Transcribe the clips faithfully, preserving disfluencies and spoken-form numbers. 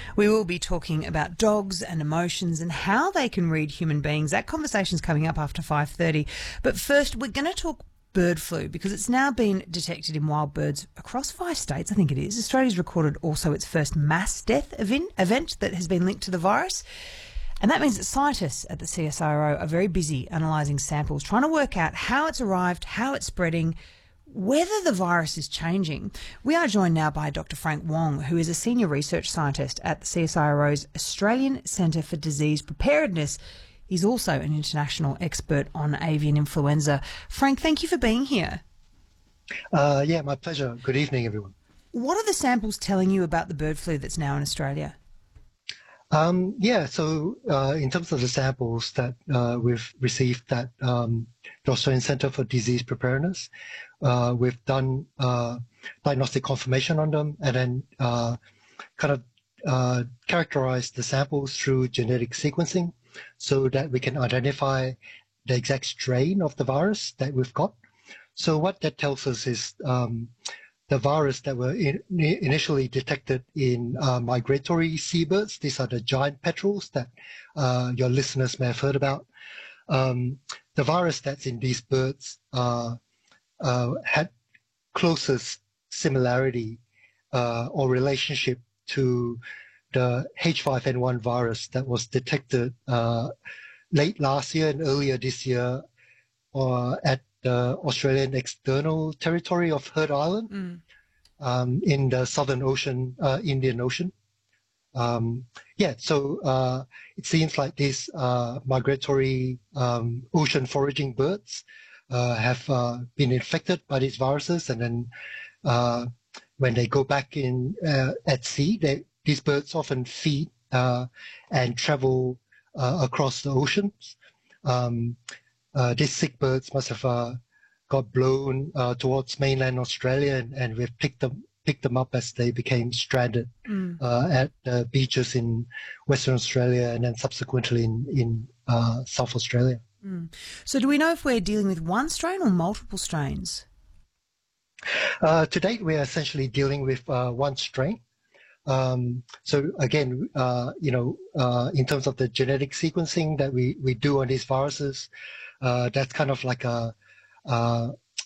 We will be talking about dogs and emotions and how they can read human beings. That conversation's coming up after five thirty. But first, we're going to talk bird flu because it's now been detected in wild birds across five states, I think it is. Australia's recorded also its first mass death event, event that has been linked to the virus. And that means that scientists at the C S I R O are very busy analysing samples, trying to work out how it's arrived, how it's spreading, whether the virus is changing. We are joined now by Doctor Frank Wong, who is a senior research scientist at the C S I R O's Australian Centre for Disease Preparedness. He's also an international expert on avian influenza. Frank, thank you for being here. Uh, yeah, my pleasure. Good evening, everyone. What are the samples telling you about the bird flu that's now in Australia? Um, yeah, so uh, in terms of the samples that uh, we've received at um, the Australian Centre for Disease Preparedness, uh, we've done uh, diagnostic confirmation on them and then uh, kind of uh, characterized the samples through genetic sequencing so that we can identify the exact strain of the virus that we've got. So what that tells us is um, the virus that were in, initially detected in uh, migratory seabirds. These are the giant petrels that uh, your listeners may have heard about. Um, the virus that's in these birds uh, uh, had closest similarity uh, or relationship to the H five N one virus that was detected uh, late last year and earlier this year uh, at the Australian external territory of Heard Island mm. um, in the Southern Ocean, uh, Indian Ocean. Um, yeah, so uh, it seems like these uh, migratory um, ocean foraging birds uh, have uh, been infected by these viruses, and then uh, when they go back in uh, at sea, they these birds often feed uh, and travel uh, across the oceans. Um, uh, these sick birds must have uh, got blown uh, towards mainland Australia, and, and we've picked them picked them up as they became stranded mm. uh, at the beaches in Western Australia and then subsequently in, in uh, South Australia. Mm. So do we know if we're dealing with one strain or multiple strains? Uh, to date, we are essentially dealing with uh, one strain. Um, so again, uh, you know, uh, in terms of the genetic sequencing that we, we do on these viruses, uh, that's kind of like a, a,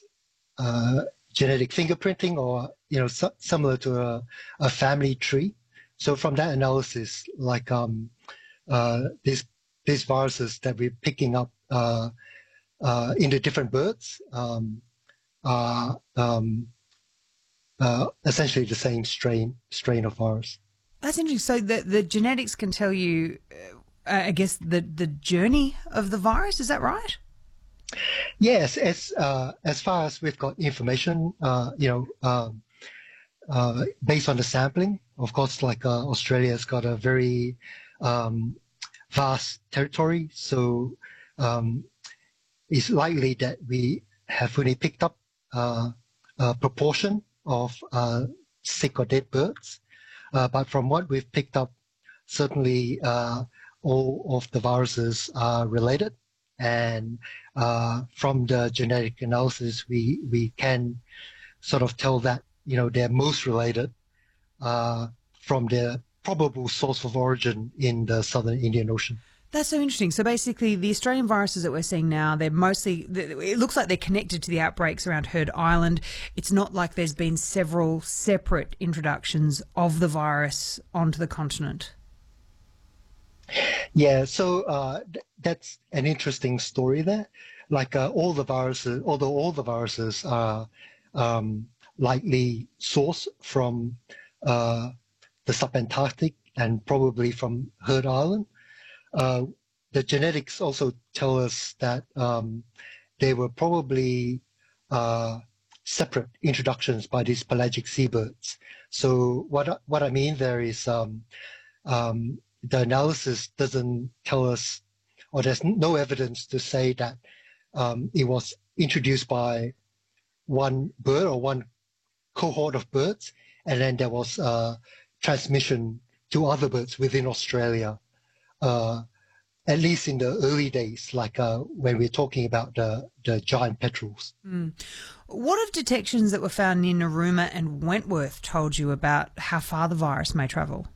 a genetic fingerprinting or, you know, so, similar to a, a family tree. So from that analysis, like um, uh, these, these viruses that we're picking up uh, uh, in the different birds are um, um, Uh, essentially the same strain strain of virus. That's interesting. So the the genetics can tell you, uh, I guess, the the journey of the virus. Is that right? Yes, as uh, as far as we've got information, uh, you know, um, uh, based on the sampling. Of course, like uh, Australia's got a very um, vast territory, so um, it's likely that we have only picked up uh, a proportion of uh, sick or dead birds. Uh, but from what we've picked up, certainly uh, all of the viruses are related. And uh, from the genetic analysis, we, we can sort of tell that, you know, they're most related uh, from their probable source of origin in the Southern Indian Ocean. That's so interesting. So basically the Australian viruses that we're seeing now, they're mostly, it looks like they're connected to the outbreaks around Heard Island. It's not like there's been several separate introductions of the virus onto the continent. Yeah, so uh, th- that's an interesting story there. Like uh, all the viruses, although all the viruses are um, likely sourced from uh, the subantarctic and probably from Heard Island, Uh, the genetics also tell us that um, they were probably uh, separate introductions by these pelagic seabirds. So what what I mean there is um, um, the analysis doesn't tell us, or there's no evidence to say that um, it was introduced by one bird or one cohort of birds, and then there was uh, transmission to other birds within Australia. Uh, at least in the early days, like uh, when we're talking about the, the giant petrels. Mm. What have detections that were found in Narooma and Wentworth told you about how far the virus may travel?